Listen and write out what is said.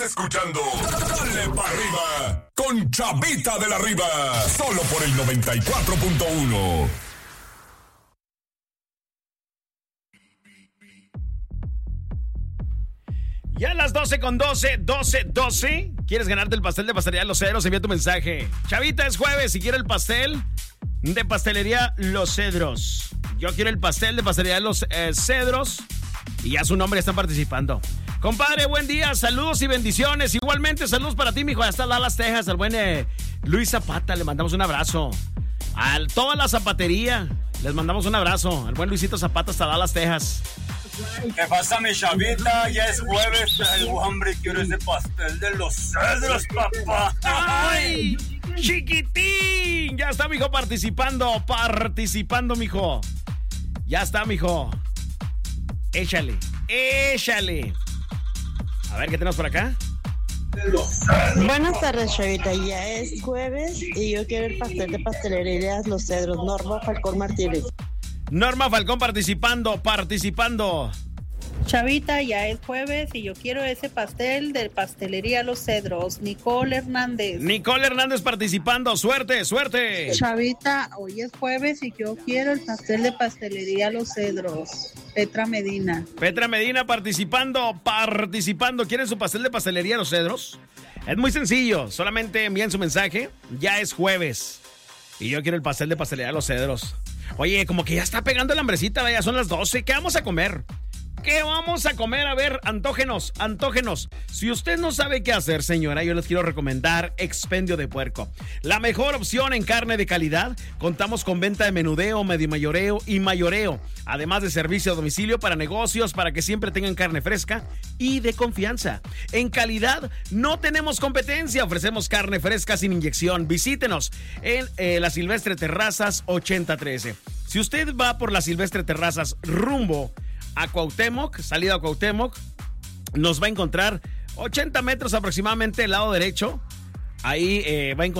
Escuchando Dale pa' Arriba con Chavita de la Riva, solo por el 94.1. Ya a las 12:12. ¿Quieres ganarte el pastel de Pastelería Los Cedros? Envía tu mensaje. Chavita, es jueves. Si quiere el pastel de Pastelería Los Cedros. Yo quiero el pastel de Pastelería Los Cedros. Y ya su nombre están participando. Compadre, buen día. Saludos y bendiciones. Igualmente, saludos para ti, mijo. Hasta Dallas, Texas. Al buen Luis Zapata. Le mandamos un abrazo. A toda la zapatería. Les mandamos un abrazo. Al buen Luisito Zapata hasta Dallas, Texas. ¿Qué pasa, mi Chavita? Ya es jueves, traigo hambre, quiero ese pastel de Los Cedros, papá. ¡Ay! ¡Chiquitín! Ya está, mijo, participando, mijo. Ya está, mijo. Échale. A ver, ¿qué tenemos por acá? Buenas tardes, Chavita. Ya es jueves y yo quiero el pastel de Pastelería Los Cedros. Norma Falcón Martínez. Norma Falcón participando. Chavita, ya es jueves y yo quiero ese pastel de Pastelería Los Cedros. Nicole Hernández participando. Suerte. Chavita, hoy es jueves y yo quiero el pastel de Pastelería Los Cedros. Petra Medina participando. ¿Quieren su pastel de Pastelería Los Cedros? Es muy sencillo. Solamente envíen su mensaje. Ya es jueves y yo quiero el pastel de Pastelería Los Cedros. Oye, como que ya está pegando la hambrecita, ya son las 12. ¿Qué vamos a comer? A ver, antógenos. Si usted no sabe qué hacer, señora, yo les quiero recomendar Expendio de Puerco. La mejor opción en carne de calidad. Contamos con venta de menudeo, medio mayoreo y mayoreo. Además de servicio a domicilio para negocios, para que siempre tengan carne fresca y de confianza. En calidad no tenemos competencia. Ofrecemos carne fresca sin inyección. Visítenos en la Silvestre Terrazas 8013. Si usted va por la Silvestre Terrazas rumbo a Cuauhtémoc, salida a Cuauhtémoc, nos va a encontrar 80 metros aproximadamente del lado derecho. Ahí va a encontrar